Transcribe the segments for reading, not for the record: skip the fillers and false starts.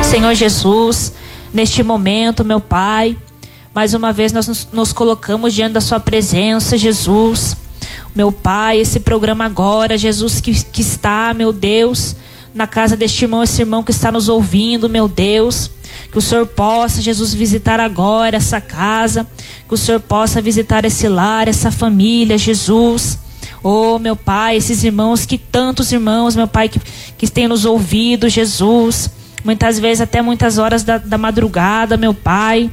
Senhor Jesus, neste momento, meu Pai, mais uma vez nós nos colocamos diante da sua presença, Jesus. Meu Pai, esse programa agora, Jesus, que está, meu Deus, na casa deste irmão, esse irmão que está nos ouvindo, meu Deus, que o Senhor possa, Jesus, visitar agora essa casa, que o Senhor possa visitar esse lar, essa família, Jesus. Oh, meu Pai, esses irmãos, que tantos irmãos, meu Pai, que têm nos ouvido, Jesus, muitas vezes até muitas horas da madrugada, meu Pai,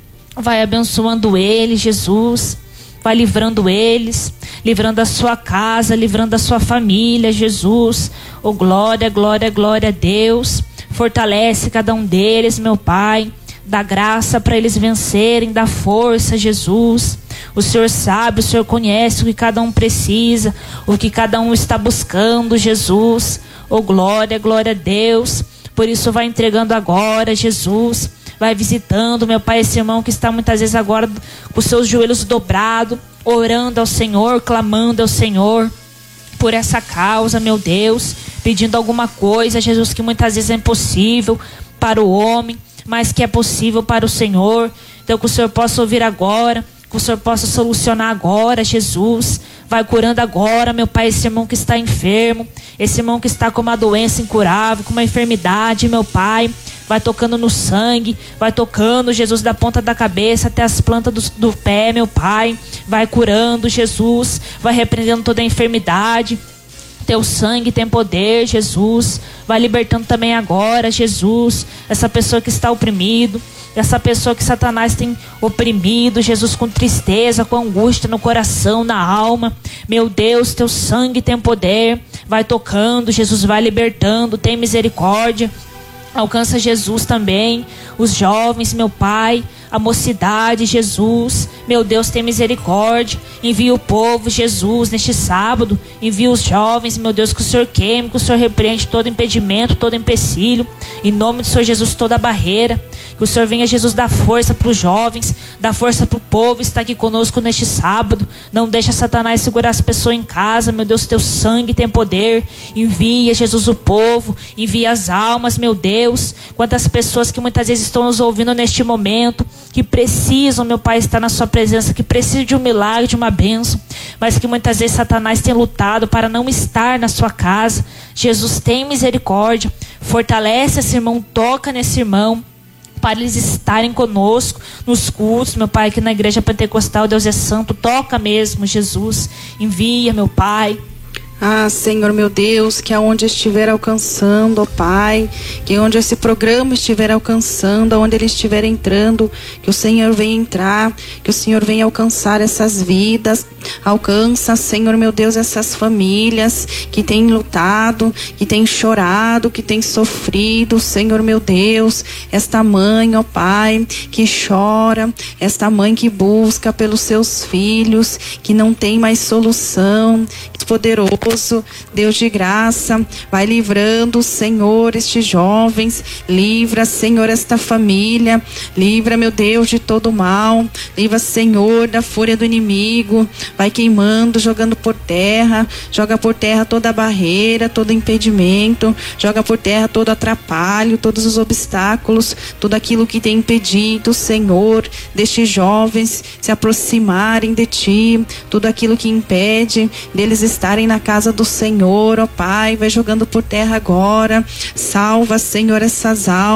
vai abençoando eles, Jesus, vai livrando eles, livrando a sua casa, livrando a sua família, Jesus. Oh, glória, glória, glória a Deus. Fortalece cada um deles, meu Pai. Dá graça para eles vencerem, dá força, Jesus. O Senhor sabe, o Senhor conhece o que cada um precisa, o que cada um está buscando, Jesus. Oh, glória, glória a Deus. Por isso vai entregando agora, Jesus. Vai visitando, meu Pai, esse irmão que está muitas vezes agora com os seus joelhos dobrados, orando ao Senhor, clamando ao Senhor por essa causa, meu Deus, pedindo alguma coisa, Jesus, que muitas vezes é impossível para o homem, mas que é possível para o Senhor. Então que o Senhor possa ouvir agora, que o Senhor possa solucionar agora, Jesus. Vai curando agora, meu Pai, esse irmão que está enfermo, esse irmão que está com uma doença incurável, com uma enfermidade, meu Pai. Vai tocando no sangue, vai tocando, Jesus, da ponta da cabeça até as plantas do pé, meu Pai. Vai curando, Jesus, vai repreendendo toda a enfermidade. Teu sangue tem poder, Jesus. Vai libertando também agora, Jesus, essa pessoa que está oprimido, essa pessoa que Satanás tem oprimido, Jesus, com tristeza, com angústia no coração, na alma. Meu Deus, teu sangue tem poder. Vai tocando, Jesus, vai libertando, tem misericórdia. Alcança, Jesus, também os jovens, meu Pai, a mocidade, Jesus. Meu Deus, tem misericórdia. Envia o povo, Jesus, neste sábado. Envia os jovens, meu Deus, que o Senhor queime, que o Senhor repreende todo impedimento, todo empecilho. Em nome do Senhor Jesus, toda barreira. Que o Senhor venha, Jesus, dar força para os jovens, dar força para o povo estar aqui conosco neste sábado. Não deixa Satanás segurar as pessoas em casa, meu Deus, teu sangue tem poder. Envia, Jesus, o povo, envia as almas, meu Deus. Quantas pessoas que muitas vezes estão nos ouvindo neste momento, que precisam, meu Pai, estar na sua presença, que precisam de um milagre, de uma bênção, mas que muitas vezes Satanás tem lutado para não estar na sua casa. Jesus, tem misericórdia, fortalece esse irmão, toca nesse irmão, para eles estarem conosco nos cultos, meu Pai, aqui na Igreja Pentecostal Deus é Santo. Toca mesmo, Jesus, envia, meu Pai. Ah, Senhor, meu Deus, que aonde estiver alcançando, ó Pai, que onde esse programa estiver alcançando, aonde ele estiver entrando, que o Senhor venha entrar, que o Senhor venha alcançar essas vidas. Alcança, Senhor, meu Deus, essas famílias que têm lutado, que têm chorado, que têm sofrido, Senhor, meu Deus, esta mãe, ó Pai, que chora, esta mãe que busca pelos seus filhos, que não tem mais solução. Poderoso, Deus de graça, vai livrando, Senhor, estes jovens, livra, Senhor, esta família, livra, meu Deus, de todo mal, livra, Senhor, da fúria do inimigo, vai queimando, jogando por terra, joga por terra toda a barreira, todo impedimento, joga por terra todo atrapalho, todos os obstáculos, tudo aquilo que tem impedido, Senhor, destes jovens se aproximarem de Ti, tudo aquilo que impede deles estarem na casa do Senhor, ó Pai, vai jogando por terra agora. Salva, Senhor, essas almas.